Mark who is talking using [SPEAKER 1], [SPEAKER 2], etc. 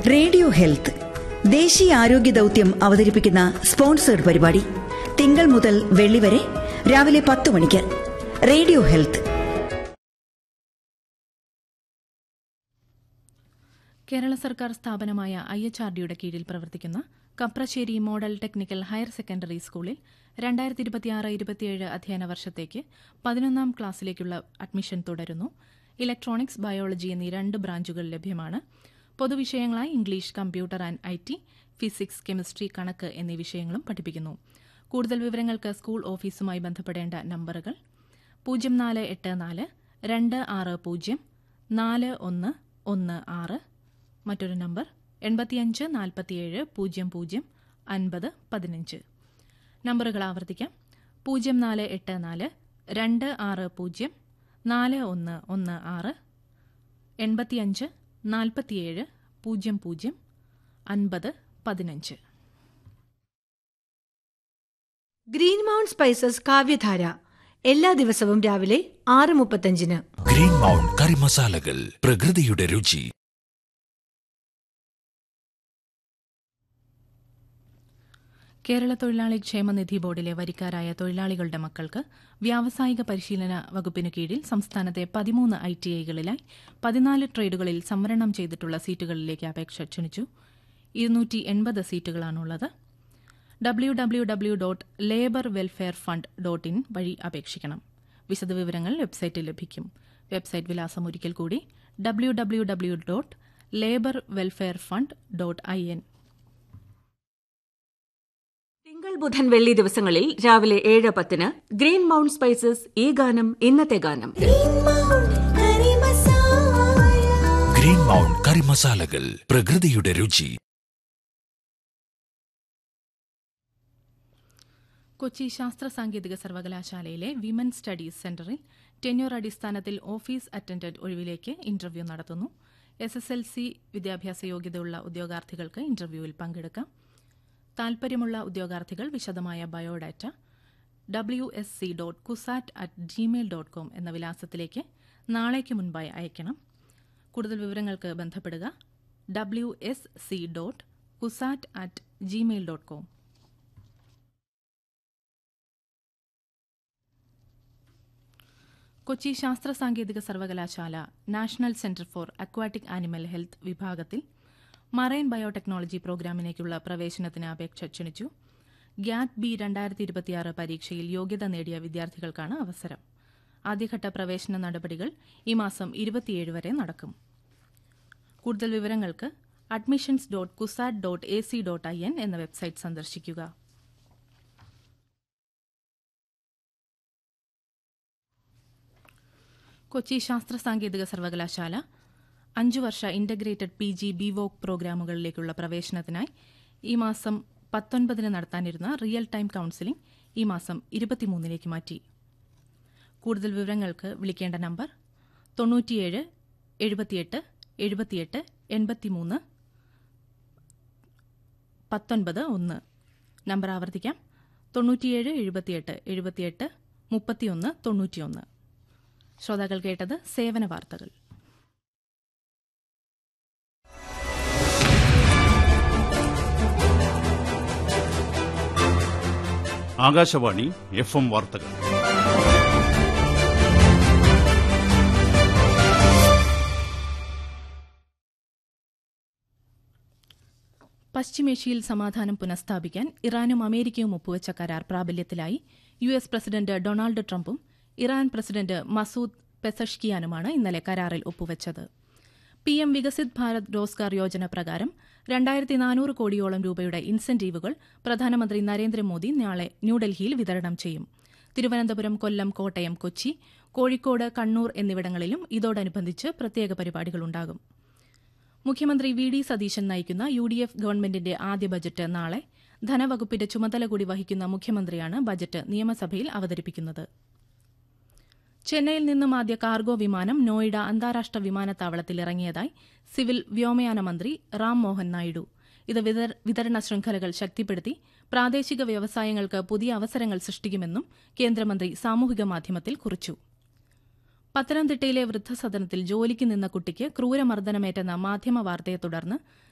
[SPEAKER 1] Radio health ദേശീയ ആരോഗ്യ ദൌത്യം അവതരിപ്പിക്കുന്ന സ്പോൺസേഡ് പരിപാടി തിങ്കൾ മുതൽ വെള്ളി വരെ രാവിലെ 10 മണിക്ക്. Radio health.
[SPEAKER 2] കേരള സർക്കാർ സ്ഥാപനമായ IHRDയുടെ കീഴിൽ പ്രവർത്തിക്കുന്ന Kaprassery model technical higher secondary സ്കൂളിൽ 2026-27 അധ്യയന വർഷത്തേക്ക് 11ാം ക്ലാസ്സിലേക്കുള്ള അഡ്മിഷൻ തുടരുന്നു. ഇലക്ട്രോണിക്സ്, ബയോളജി എന്നീ 2 ബ്രാഞ്ചുകൾ ലഭ്യമാണ്. പൊതുവിഷയങ്ങളായി English, computer and IT, physics, chemistry, കണക്ക് എന്നീ വിഷയങ്ങളും പഠിപ്പിക്കുന്നു. കൂടുതൽ വിവരങ്ങൾക്ക് സ്കൂൾ ഓഫീസുമായി ബന്ധപ്പെടേണ്ട നമ്പറുകൾ 0484 260 4116, മറ്റൊരു നമ്പർ 8547 00 5015. നമ്പറുകൾ ആവർത്തിക്കാം: 0484 260 4116, 8547 00 5015.
[SPEAKER 3] ഗ്രീൻ മൗണ്ട് സ്പൈസസ് കാവ്യധാര എല്ലാ ദിവസവും രാവിലെ 6:35.
[SPEAKER 4] ഗ്രീൻ മൗണ്ട് കറി മസാലകൾ, പ്രകൃതിയുടെ രുചി.
[SPEAKER 2] കേരള തൊഴിലാളി ക്ഷേമനിധി ബോർഡിലെ വരിക്കാരായ തൊഴിലാളികളുടെ മക്കൾക്ക് വ്യാവസായിക പരിശീലന വകുപ്പിനു കീഴിൽ സംസ്ഥാനത്തെ 13 ITIകളിലായി 14 ട്രേഡുകളിൽ സംവരണം ചെയ്തിട്ടുള്ള സീറ്റുകളിലേക്ക് അപേക്ഷ ക്ഷണിച്ചു. 280 സീറ്റുകളാണുള്ളത്. www.laborwelfarefund.in വഴി അപേക്ഷിക്കണം. വിശദവിവരങ്ങൾ വെബ്സൈറ്റിൽ ലഭിക്കും. വെബ്സൈറ്റ് വിലാസം ഒരിക്കൽ കൂടി: www.laborwelfarefund.in.
[SPEAKER 3] തിങ്കൾ, ബുധൻ, വെള്ളി ദിവസങ്ങളിൽ രാവിലെ 7:10 ഗ്രീൻ മൗണ്ട് സ്പൈസസ് ഈ ഗാനം ഇന്നത്തെ ഗാനം.
[SPEAKER 4] ഗ്രീൻ മൗണ്ട് കറി മസാലകൾ, പ്രകൃതിയുടെ രുചി.
[SPEAKER 2] കൊച്ചി ശാസ്ത്ര സാങ്കേതിക സർവകലാശാലയിലെ വിമൻ സ്റ്റഡീസ് സെന്ററിൽ ടെന്യൂർ അടിസ്ഥാനത്തിൽ ഓഫീസ് അറ്റൻഡന്റ് ഒഴിവിലേക്ക് ഇന്റർവ്യൂ നടത്തുന്നു. SSLC വിദ്യാഭ്യാസ യോഗ്യതയുള്ള ഉദ്യോഗാർത്ഥികൾക്ക് ഇന്റർവ്യൂവിൽ പങ്കെടുക്കാം. താൽപര്യമുള്ള ഉദ്യോഗാർത്ഥികൾ വിശദമായ ബയോഡാറ്റ wsc.kusat@gmail.com എന്ന വിലാസത്തിലേക്ക് നാളേക്ക് മുൻപായി അയക്കണം. കൂടുതൽ വിവരങ്ങൾക്ക് ബന്ധപ്പെടുക wsc.kusat@gmail.com. കൊച്ചി ശാസ്ത്ര സാങ്കേതിക സർവകലാശാല national centre for aquatic animal health വിഭാഗത്തിൽ മറൈൻ ബയോടെക്നോളജി പ്രോഗ്രാമിലേക്കുള്ള പ്രവേശനത്തിന് അപേക്ഷ ക്ഷണിച്ചു. GAT-B 2026 പരീക്ഷയിൽ യോഗ്യത നേടിയ വിദ്യാർത്ഥികൾക്കാണ് അവസരം. ആദ്യഘട്ട പ്രവേശന നടപടികൾ ഈ മാസം 27 വരെ നടക്കും. കൂടുതൽ വിവരങ്ങൾക്ക് admissions.kusat.ac.in എന്ന വെബ്സൈറ്റ് സന്ദർശിക്കുക. കൊച്ചി ശാസ്ത്ര സാങ്കേതിക സർവകലാശാല 5 വർഷ ഇന്റഗ്രേറ്റഡ് PG BVOC പ്രോഗ്രാമുകളിലേക്കുള്ള പ്രവേശനത്തിനായി ഈ മാസം 19 നടത്താനിരുന്ന റിയൽ ടൈം കൌൺസിലിംഗ് ഈ മാസം 23 മാറ്റി. കൂടുതൽ വിവരങ്ങൾക്ക് വിളിക്കേണ്ട നമ്പർ 97 78 78 83 19 1. നമ്പർ ആവർത്തിക്കാം: 97 78 78 31 91. ശ്രോതാക്കൾ കേട്ടത് സേവന വാർത്തകൾ.
[SPEAKER 5] ആകാശവാണി FM വാർത്തകൾ.
[SPEAKER 2] പശ്ചിമേഷ്യയിൽ സമാധാനം പുനഃസ്ഥാപിക്കാൻ ഇറാനും അമേരിക്കയും ഒപ്പുവച്ച കരാർ പ്രാബല്യത്തിലായി. US പ്രസിഡന്റ് ഡൊണാൾഡ് ട്രംപും ഇറാൻ പ്രസിഡന്റ് മസൂദ് പെസഷ്കിയാനുമാണ് ഇന്നലെ കരാറിൽ ഒപ്പുവച്ചത്. PM വികസിത് ഭാരത് റോസ്ഗാർ യോജന പ്രകാരം 2400 കോടിയോളം രൂപയുടെ ഇൻസെന്റീവുകൾ പ്രധാനമന്ത്രി നരേന്ദ്രമോദി നാളെ ന്യൂഡൽഹിയിൽ വിതരണം ചെയ്യും. തിരുവനന്തപുരം, കൊല്ലം, കോട്ടയം, കൊച്ചി, കോഴിക്കോട്, കണ്ണൂർ എന്നിവിടങ്ങളിലും ഇതോടനുബന്ധിച്ച് പ്രത്യേക പരിപാടികളുണ്ടാകും. മുഖ്യമന്ത്രി VD സതീശൻ നയിക്കുന്ന UDF ഗവൺമെന്റിന്റെ ആദ്യ ബജറ്റ് നാളെ. ധനവകുപ്പിന്റെ ചുമതല കൂടി വഹിക്കുന്ന മുഖ്യമന്ത്രിയാണ് ബജറ്റ് നിയമസഭയിൽ അവതരിപ്പിക്കുന്നത്. ചെന്നൈയിൽ നിന്നും ആദ്യ കാർഗോ വിമാനം നോയിഡ അന്താരാഷ്ട്ര വിമാനത്താവളത്തിൽ ഇറങ്ങിയതായി സിവിൽ വ്യോമയാന മന്ത്രി റാം മോഹൻ നായിഡു. ഇത് വിതരണ ശൃംഖലകൾ ശക്തിപ്പെടുത്തി പ്രാദേശിക വ്യവസായങ്ങൾക്ക് പുതിയ അവസരങ്ങൾ സൃഷ്ടിക്കുമെന്നും കേന്ദ്രമന്ത്രി സാമൂഹിക മാധ്യമത്തിൽ കുറിച്ചു. പത്തനംതിട്ടയിലെ വൃദ്ധസദനത്തിൽ ജോലിക്ക് നിന്ന കുട്ടിക്ക് ക്രൂരമർദ്ദനമേറ്റെന്ന മാധ്യമ വാർത്തയെ തുടർന്ന്